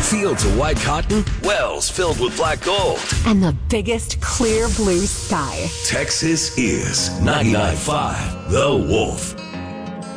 Fields of white cotton, wells filled with black gold. And the biggest clear blue sky. Texas is 99.5 The Wolf.